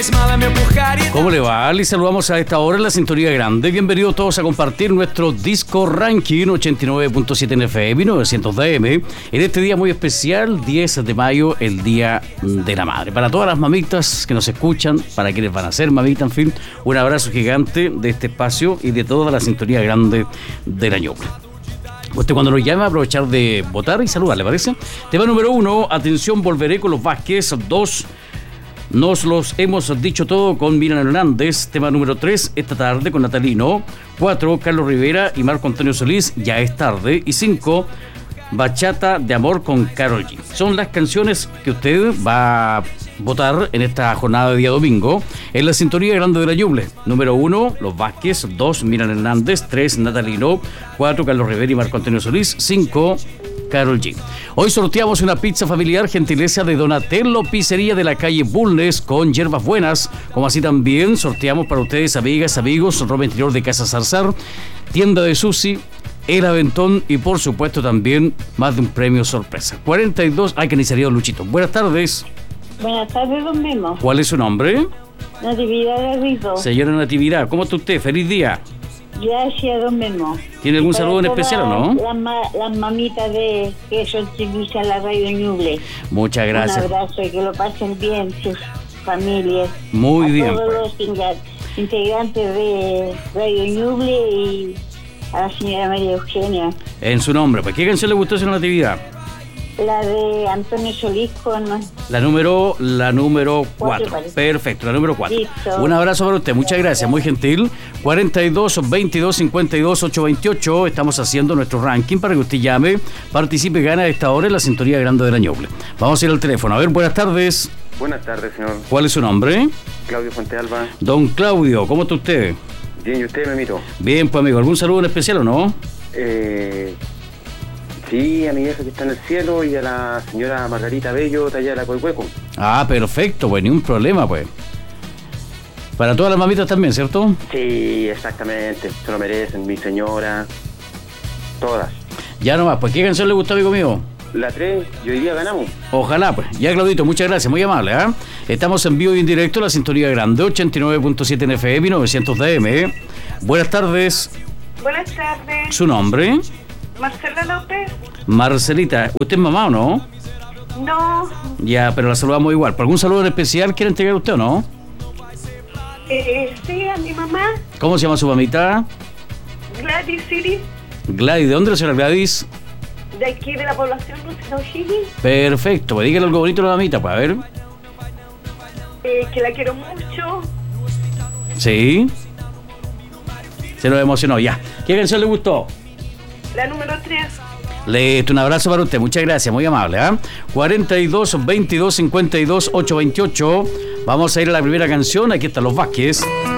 ¿Cómo le va? Les saludamos a esta hora en la Sintonía Grande. Bienvenidos todos a compartir nuestro disco ranking 89.7 en FM, 900 AM, en este día muy especial, 10 de mayo, el Día de la Madre. Para todas las mamitas que nos escuchan, para quienes van a ser mamitas, en fin, un abrazo gigante de este espacio y de toda la Sintonía Grande del año. Usted cuando nos llame, aprovechar de votar y saludar, ¿le parece? Tema número 1, atención, volveré con los Vázquez. 2, nos los hemos dicho todo con Miriam Hernández. Tema número 3, esta tarde con Natalino. 4, Carlos Rivera y Marco Antonio Solís, ya es tarde. Y 5, Bachata de Amor con Karol G. Son las canciones que usted va a votar en esta jornada de día domingo en la Sintonía Grande de la Ñuble. Número 1, Los Vázquez. 2, Miriam Hernández. 3, Natalino. 4, Carlos Rivera y Marco Antonio Solís. 5, Karol G. Hoy sorteamos una pizza familiar gentileza de Donatello Pizzería de la calle Bulnes con hierbas buenas, como así también sorteamos para ustedes, amigas, amigos, ropa interior de Casa Zarzar, tienda de sushi, El Aventón y por supuesto también más de un premio sorpresa. 42, que ni salió Luchito. Buenas tardes. Buenas tardes, don Memo. ¿Cuál es su nombre? Natividad Garrido. Señora Natividad, ¿cómo está usted? Feliz día. Gracias, don Memo. ¿Tiene algún saludo en especial o no? Las mamitas de que son servicios a la radio Ñuble. Muchas gracias. Un abrazo y que lo pasen bien sus familias. Muy bien. A todos los integrantes de Radio Ñuble y a la señora María Eugenia. En su nombre, pues, ¿qué canción le gustó, señora Natividad? La de Antonio Solís con... La número 4. Perfecto, la número 4. Listo. Un abrazo para usted, muchas gracias, muy gentil. 42 22 52 828. Estamos haciendo nuestro ranking para que usted llame, participe y gane a esta hora en la Sintonía Grande de la Ñuble. Vamos a ir al teléfono. A ver, buenas tardes. Buenas tardes, señor. ¿Cuál es su nombre? Claudio Fuentealba. Don Claudio, ¿cómo está usted? Bien, ¿y usted, Memito? Bien, pues amigo, ¿algún saludo en especial o no? Sí, a mi vieja que está en el cielo y a la señora Margarita Bello, tallada con el hueco. Perfecto, pues, ni un problema, pues. Para todas las mamitas también, ¿cierto? Sí, exactamente, se lo merecen, mi señora, todas. Ya nomás, pues, ¿qué canción le gustó, amigo mío? La 3, y hoy día ganamos. Ojalá, pues. Ya, Claudito, muchas gracias, muy amable, ¿eh? Estamos en vivo y en directo en la Sintonía Grande, 89.7 en FM, 900 AM. Buenas tardes. Buenas tardes. ¿Su nombre? Marcela López. Marcelita, ¿usted es mamá o no? No. Ya, pero la saludamos igual. ¿Por algún saludo en especial quiere entregar usted o no? Sí, a mi mamá. ¿Cómo se llama su mamita? Gladys City. Gladys, ¿de dónde, señora Gladys? De aquí, de la población de O'Higgins. Perfecto, pues dígale algo bonito a la mamita, pues a ver. Que la quiero mucho. Sí. Se nos emocionó, ya. ¿Qué canción le gustó? La número 3. Un abrazo para usted, muchas gracias, muy amable, ¿eh? 42 22 52 828. Vamos a ir a la primera canción, aquí están los Vázquez.